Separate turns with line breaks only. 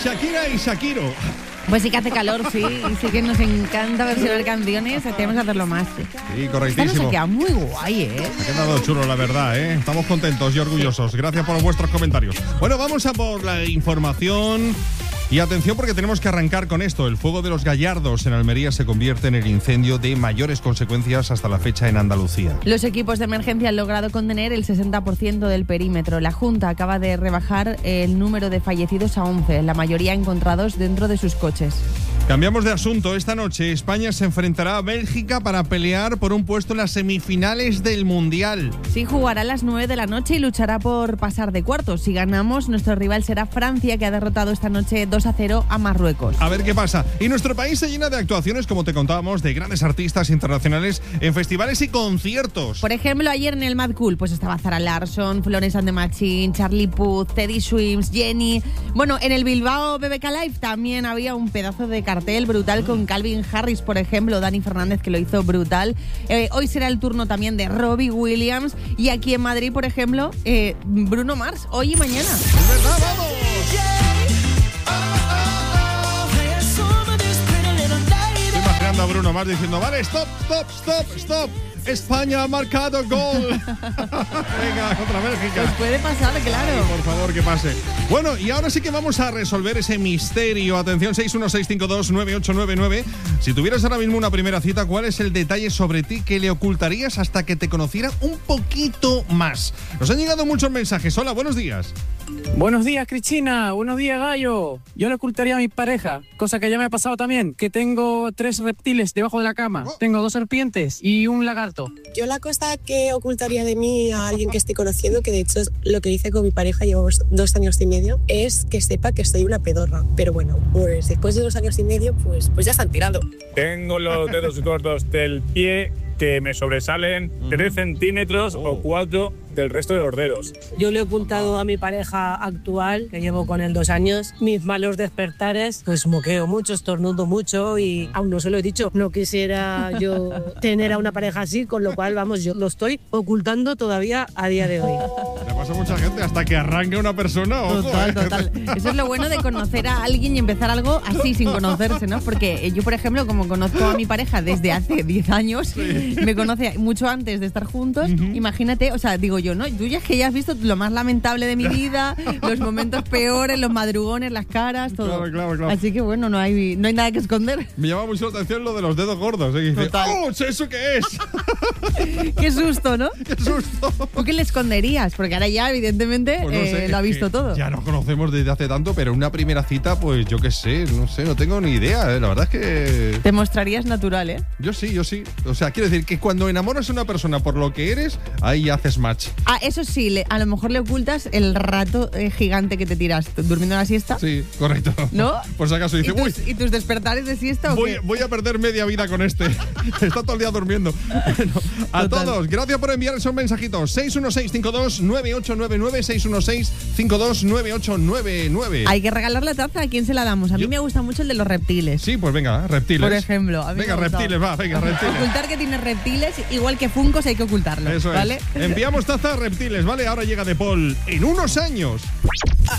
Shakira y Shakiro.
Pues sí que hace calor, sí, y sí que nos encanta versionar canciones, tenemos que hacerlo más.
Sí, correctísimo.
Esta nos queda muy guay,
Ha quedado chulo, la verdad, Estamos contentos y orgullosos. Gracias por vuestros comentarios. Bueno, vamos a por la información. Y atención porque tenemos que arrancar con esto. El fuego de los Gallardos en Almería se convierte en el incendio de mayores consecuencias hasta la fecha en Andalucía.
Los equipos de emergencia han logrado contener el 60% del perímetro. La Junta acaba de rebajar el número de fallecidos a 11, la mayoría encontrados dentro de sus coches.
Cambiamos de asunto. Esta noche España se enfrentará a Bélgica para pelear por un puesto en las semifinales del Mundial.
Sí, jugará a las 9 de la noche y luchará por pasar de cuartos. Si ganamos, nuestro rival será Francia, que ha derrotado esta noche 2-0 a Marruecos.
A ver qué pasa. Y nuestro país se llena de actuaciones, como te contábamos, de grandes artistas internacionales en festivales y conciertos.
Por ejemplo, ayer en el Mad Cool pues estaba Zara Larsson, Florence and the Machine, Charlie Puth, Teddy Swims, Jenny. Bueno, en el Bilbao BBK Live también había un pedazo de cartel brutal con Calvin Harris, por ejemplo, Dani Fernández, que lo hizo brutal. Hoy será el turno también de Robbie Williams. Y aquí en Madrid, por ejemplo, Bruno Mars, hoy y mañana.
¡Es verdad, vamos! Estoy imaginando a Bruno Mars diciendo, vale, stop. España ha marcado gol. Venga, contra Bélgica.
Pues puede pasar, claro.
Ay, por favor, que pase. Bueno, y ahora sí que vamos a resolver ese misterio. Atención, 616529899. Si tuvieras ahora mismo una primera cita, ¿cuál es el detalle sobre ti que le ocultarías hasta que te conociera un poquito más? Nos han llegado muchos mensajes. Hola, buenos días.
Buenos días, Cristina. Buenos días, Gallo. Yo le ocultaría a mi pareja, cosa que ya me ha pasado también, que tengo 3 reptiles debajo de la cama. Tengo 2 serpientes y un lagarto.
Yo la cosa que ocultaría de mí a alguien que estoy conociendo, que de hecho es lo que hice con mi pareja, llevamos 2 años y medio, es que sepa que soy una pedorra. Pero bueno, pues después de 2 años y medio, pues ya están tirados.
Tengo los dedos gordos del pie que me sobresalen 3 centímetros o 4 del resto de los dedos.
Yo le he ocultado a mi pareja actual, que llevo con él 2 años, mis malos despertares, pues moqueo mucho, estornudo mucho y aún no se lo he dicho. No quisiera yo tener a una pareja así, con lo cual, vamos, yo lo estoy ocultando todavía a día de hoy.
Le pasa a mucha gente hasta que arranque una persona. Ojo,
Total. Eso es lo bueno de conocer a alguien y empezar algo así, sin conocerse, ¿no? Porque yo, por ejemplo, como conozco a mi pareja desde hace 10 años, me conoce mucho antes de estar juntos, imagínate, o sea, digo yo, ¿no? Tú ya es que ya has visto lo más lamentable de mi vida, los momentos peores, los madrugones, las caras, todo.
Claro.
Así que bueno, no hay nada que esconder.
Me llama mucho la atención lo de los dedos gordos. Y dice, ¡oh, ¿eso qué es?
Qué susto, ¿no?
¡Qué susto!
¿Tú qué le esconderías? Porque ahora ya, evidentemente,
pues no sé,
lo ha visto todo.
Ya nos conocemos desde hace tanto, pero en una primera cita, pues yo qué sé, no tengo ni idea. La verdad es que...
Te mostrarías natural, ¿eh?
Yo sí. O sea, quiero decir que cuando enamoras a una persona por lo que eres, ahí haces match.
Ah, eso sí, a lo mejor le ocultas el rato gigante que te tiras durmiendo la siesta.
Sí, correcto.
¿No?
Por si acaso dice,
¿Y tus despertares de siesta o qué?
Voy a perder media vida con este. Está todo el día durmiendo. Bueno, a todos, gracias por enviar esos mensajitos. 616-529899, 616-529899.
Hay que regalar la taza. ¿A quién se la damos? A mí me gusta mucho el de los reptiles.
Sí, pues venga, reptiles.
Por ejemplo. A mí
venga, reptiles.
Ocultar que tienes reptiles, igual que Funkos, hay que ocultarlo.
Eso
¿vale?
es. Enviamos taza a reptiles, ¿vale? Ahora llega De Paul en unos años.